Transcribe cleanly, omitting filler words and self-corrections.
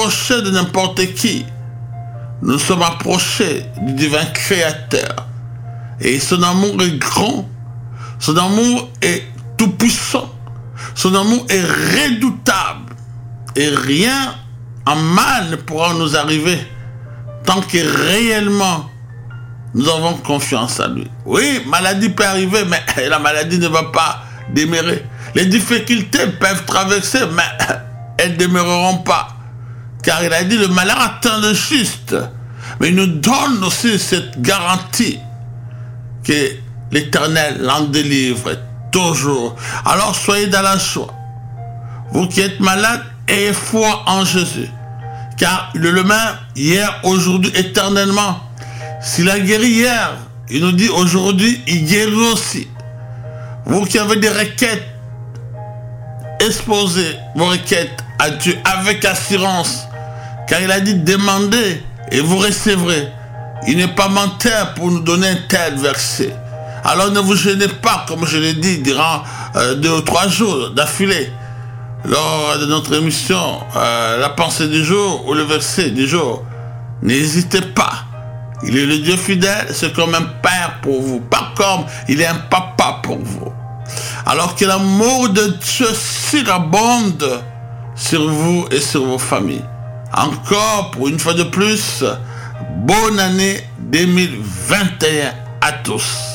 approchés de n'importe qui. Nous sommes approchés du divin créateur. Et son amour est grand. Son amour est tout puissant. Son amour est redoutable. Et rien en mal ne pourra nous arriver tant que réellement nous avons confiance en lui. Oui, maladie peut arriver, mais la maladie ne va pas demeurer. Les difficultés peuvent traverser, mais elles ne demeureront pas. Car il a dit, le malheur atteint le juste. Mais il nous donne aussi cette garantie que l'Éternel l'en délivre toujours. Alors soyez dans la joie. Vous qui êtes malades, ayez foi en Jésus. Car il est le même hier, aujourd'hui, éternellement. S'il a guéri hier, il nous dit aujourd'hui, il guérit aussi. Vous qui avez des requêtes, exposez vos requêtes à Dieu avec assurance. Car il a dit, demandez et vous recevrez. Il n'est pas menteur pour nous donner un tel verset. Alors ne vous gênez pas, comme je l'ai dit, durant 2 ou 3 jours d'affilée. Lors de notre émission, la pensée du jour ou le verset du jour, n'hésitez pas. Il est le Dieu fidèle, c'est comme un père pour vous. Pas comme il est un papa pour vous. Alors que l'amour de Dieu surabonde sur vous et sur vos familles. Encore, pour une fois de plus, bonne année 2021 à tous.